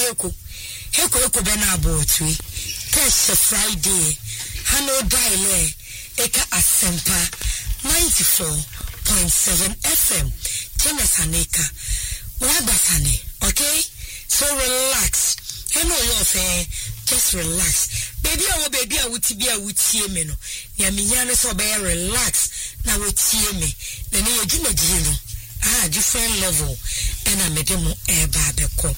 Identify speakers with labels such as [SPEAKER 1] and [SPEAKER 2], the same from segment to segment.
[SPEAKER 1] Heko bena abotwe. Keshe Friday. Hano diale. Eka Asempa 94.7 FM. Haneka. Wabasane. Okay? So relax. Hello, you're fair. Just relax. Baby, I would be a would see me. Yamiana so bear relax. Now would see me. Then you do not different level. And I made them air barbecue.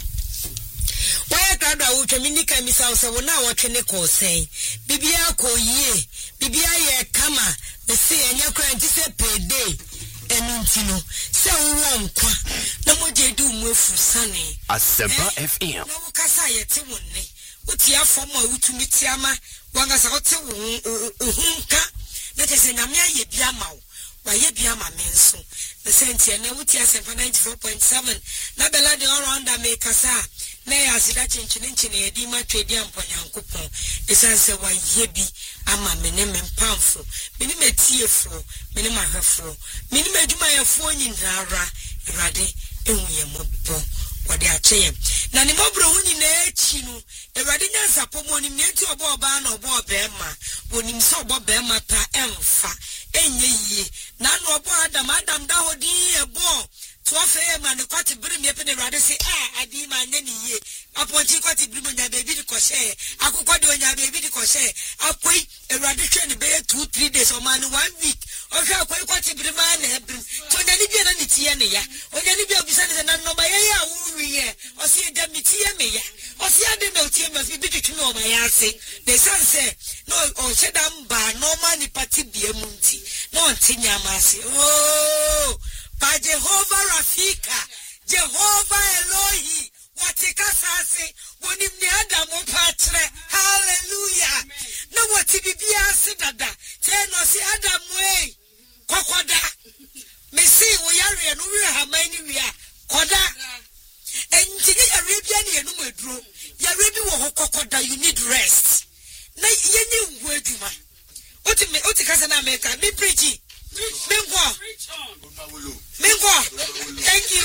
[SPEAKER 1] Why grab out Dominica Miss House? I will now watch a call saying, Bibia ko ye, Bibia kama, the say, and your crying to say per day. And Untino, so wrong, no more they do move for Sunny.
[SPEAKER 2] Asempa FM.
[SPEAKER 1] No Casaya Timone. Utia for more Utumitiama, Wangas out Hunka, that is an Amia Yebiamau. Why Yebiama Menso, the Sentia, Nautia 94.7, Nabella de Oranda make Casa. Nay, as that in Dima Tradiam Ponyankupon, is answer why Yebi, Ama Menem and Pamfo, Minima Tiafro, Minima Herfro, Minima Dumaya phone in Rara, Rade, Mobo, what they are saying. Nanimobro in Chino, the Radina Sapomoni, Neto Boban or Bobema, when him saw Bobema ta Elfa, Enye, Nano Boda, Madame Dawdi, a ball. Man, the quite bring me up in the rather say, I did my nanny ye. Upon you got to bring my baby to crochet. I could go to your baby to crochet. I'll wait a radical and bear 2-3 days or man 1 week. Or how quite to bring my name. So then if you're not Tiania, or then if you're beside an anomaly, or see a Damitia, or see I didn't know Tia must be to know my answer. The son said, no, or Shadam bar, no money party be a munti. No, Tinia Masi. Oh. By Jehovah Rafika, Jehovah Elohi, Watika Sase, when him the Adam Patre, hallelujah. No, what to be Sidada, tell no see Adam way, Kokoda, Messi, we are and we have many we are, Koda, and to get Arabian and Umedro, Yarabi Kokoda, you need rest. Na yeni worduma. Otikasana America, me preachy. Mingo, thank you.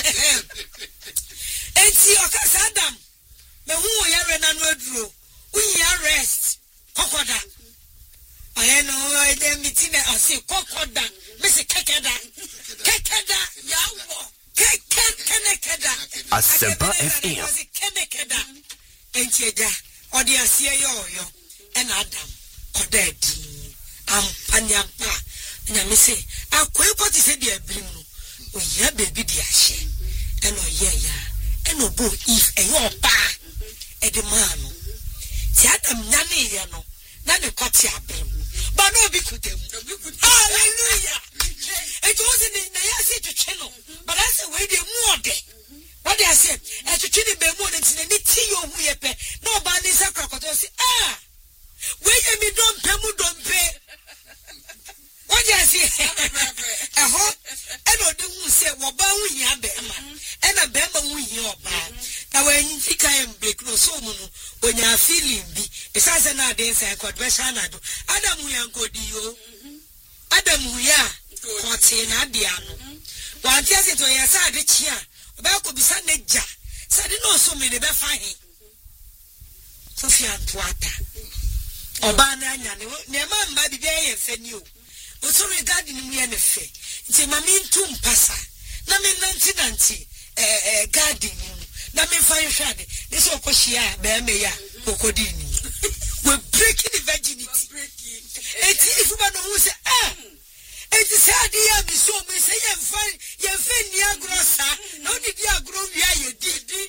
[SPEAKER 1] And see, Adam, me who are in an wordro, we are rest. Kokoda. I know I am meeting I say Kokoda, Mr. Kekeda, Yawo, Kekeda,
[SPEAKER 2] Asempa FM.
[SPEAKER 1] Kekeda, and Cheda, or the Asia and Adam, Koded, Panyampa. And I may say, I quite what is a dear brim. Oh, yeah, baby, dear she. And oh, yeah, and oh, boo, if a your pa, a demand. See, Adam Nani, Nani Cotia brim. But no, be good. Hallelujah. It wasn't in the Yasi to channel, but that's the way they more day. What they say, as to chili be more than in the tea or weepe, no bandits are crocodiles. Wait a minute, don't pay. What do I say? I hope and I don't say, well, we have Bema and a Bema we your bad. Now, when you think I am big, no so when you are feeling be, besides another dance, I could be Shanado. Adam, we are good, you. Adam, we are what's in Adiano. One tells it to your side, the chair, about could be Sunday Jack. Said no so many be fine. Sophia and Tuata. Obana, near man, my day, and you. So regarding me and a fee, it's a mamin tomb passa. Namin nanti, gardening, Namin fire shade. This Okoshia, Beamea, Okodini. We're breaking the virginity. If you want to say, it is hard here, be so me say, you're fine, you're grossa. How did you grow? You did.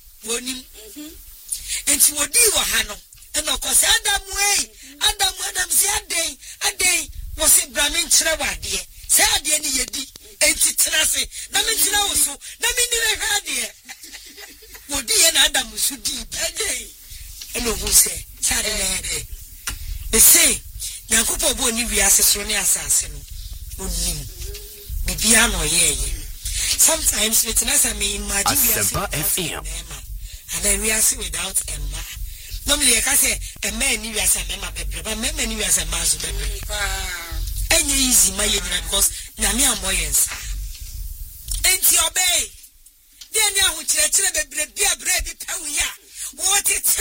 [SPEAKER 1] And she would do Hano. And of course, Adam, say a day. Was it Brahmin Travadia? Say, I didn't yet, and Titrase, Namin also, Namin Radia. Would be an Adam should deep a day. And who say, Saturday. They say, Nakupo Boni Assassin assassin. Bibiano, ye. Sometimes with us, I mean, my FM. And then we are without Emma. Normally, I can say, a man knew as a member, but many knew as a man's baby. And easy, my union, because Namia Moyens. And to obey. Then, now, which I tell the bread,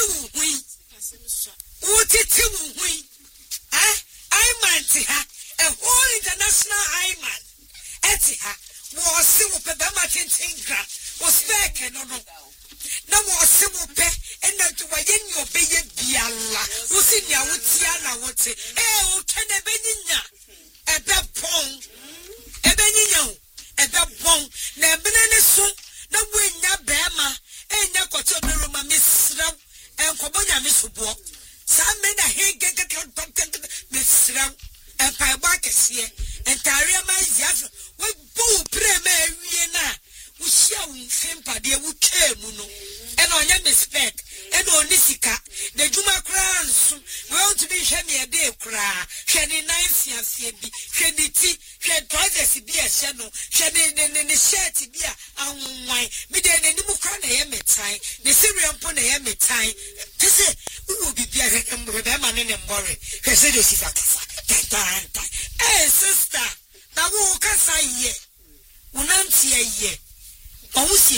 [SPEAKER 1] wo hui wo tete wo hui Iman ti ha a whole international Iman eti ha wo se wo pe ba ma tintingra wo spec no na wo se wo pe ena to wa ye ni obeye biala wo si nia wo tia na wo te o kene benyinya ebe nyinya o ebe bon na ebe ne so na wo nya bema enya koto be roma misra enkobo nya misubo sa me na he misra empa ba kese entare ma ziafo wo bu prema awie na wo hia wo mfempa de wo twemu no ena onya mistake ena onisika na djuma kra nso we to be hwe me ede kra hwe ni nice afie bi hwe ni ti hwe trousers bi a hwe no hwe ni shirt bi a anwan mi de ni mu kra na ye metan ne serial mpo na ye metan tese wo bi bia hwe be ma ne mbore hwe se do sifa kasa tanta sister na wo kasa ye unantie ye